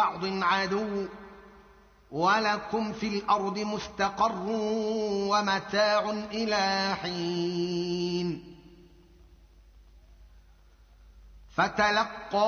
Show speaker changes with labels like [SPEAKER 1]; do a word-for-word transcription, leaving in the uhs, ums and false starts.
[SPEAKER 1] لبعض عدو ولكم في الأرض مستقر ومتاع إلى حين فتلقى